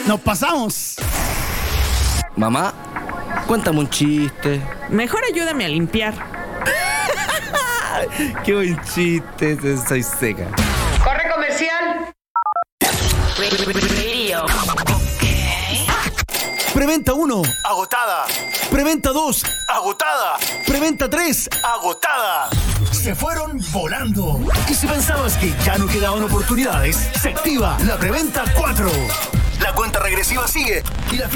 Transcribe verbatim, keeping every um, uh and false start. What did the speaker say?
Nos pasamos. Mamá, cuéntame un chiste. Mejor ayúdame a limpiar. Qué buen chiste, soy seca. Corre comercial. Radio. Preventa uno, Agotada. Preventa dos, Agotada. Preventa tres. Agotada. Se fueron volando. Y si pensabas que ya no quedaban oportunidades, se activa la Preventa cuatro. La cuenta regresiva sigue y la